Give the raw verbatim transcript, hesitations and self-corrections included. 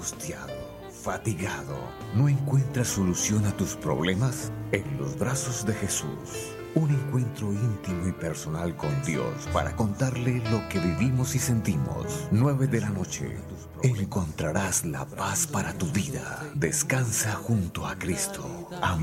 angustiado, fatigado, ¿no encuentras solución a tus problemas? En los brazos de Jesús, un encuentro íntimo y personal con Dios para contarle lo que vivimos y sentimos. Nueve de la noche, encontrarás la paz para tu vida. Descansa junto a Cristo. Amén.